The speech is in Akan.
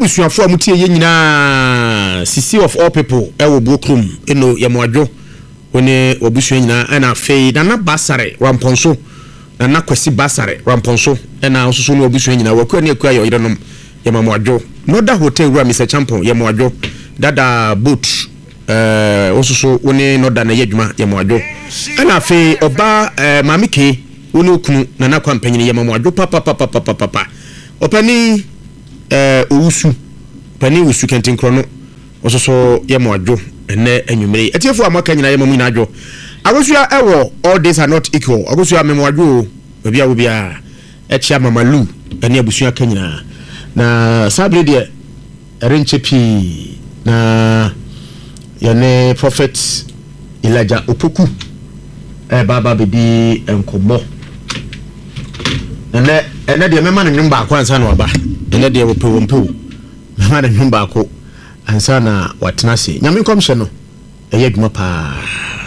abusuafo amutie ye nyina sisi of all people ewo bokrum eno yemoadwo woni obusua nyina ana fei na basare ramponso na kwasi basare ramponso na osusu no obusua nyina wakua ne akua yo yerenom yemamoadwo no da hotel wura Mr Champion yemoadwo dada boat osusu woni no da na yedwuma yemoadwo ana fei oba mamike woni okunu na nakwa mpanyini yemoadwo papa opani owusu pani wusu kentin krono ososo yemoadwo ene anwumere etiefo amaka nyina yemamu nyina adwo agosua ewo all days are not equal agosua memoadwo bia wo bia echia mamalu ene abusua ka nyina na sabre de erenchepi na yene prophet Elijah Opoku baba bedi enkomo ene de mema no nwumba akwa ansa na oba ene de wo mpewo mema no nwumba akwa ansa na watena se nyame komhye no eye dwuma pa